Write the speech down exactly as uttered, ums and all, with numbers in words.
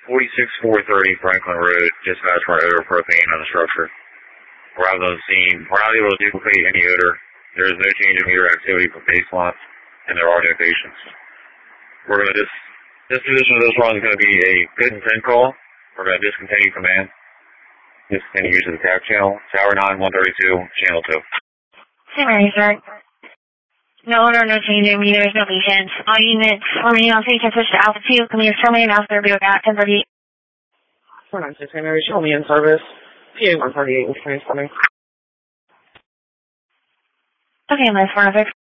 forty-six four thirty Franklin Road, dispatch for odor of propane on the structure. Arrived on the scene. We're not able to duplicate any odor. There is no change in meter activity for base lots, and there are no patients. We're going to dis disposition of this run is going to be a good intent call. We're going to discontinue command. Discontinue use of the tap channel. Tower nine, one thirty-two, channel two. Hey, Mary, sir. No order, no change in meters, no patients. All units, forming on station, switch to Alpha two. Come here, terminate after be at ten thirty. four nine six, Mary, show me in service. P A one thirty-eight, was transforming. Okay, Miss four oh six.